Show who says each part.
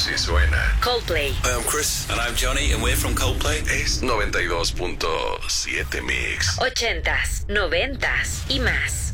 Speaker 1: Así suena.
Speaker 2: Coldplay.
Speaker 3: Hi, I'm Chris. And I'm Johnny, and we're from Coldplay.
Speaker 1: Es 92.7 Mix.
Speaker 2: 80s, 90s y más.